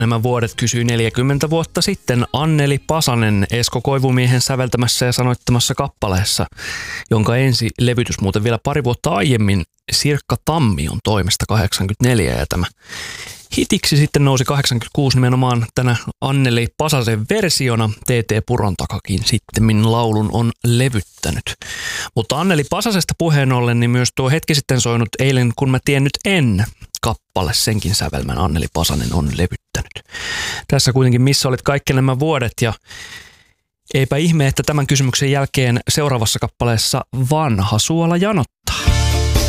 Nämä vuodet kysyi 40 vuotta sitten Anneli Pasanen Esko Koivumiehen säveltämässä ja sanoittamassa kappaleessa, jonka ensi levytys muuten vielä pari vuotta aiemmin Sirkka Tammion toimesta 84, ja tämä hitiksi sitten nousi 86 nimenomaan tänä Anneli Pasasen versiona. TT Purontakakin sitten laulun on levyttänyt. Mutta Anneli Pasasesta puheen ollen, niin myös tuo hetki sitten soinut Eilen kun mä tiennyt en kappale, senkin sävelmän Anneli Pasanen on levyttänyt. Tässä kuitenkin missä olit kaikki nämä vuodet, ja eipä ihme, että tämän kysymyksen jälkeen seuraavassa kappaleessa vanha suola janottaa.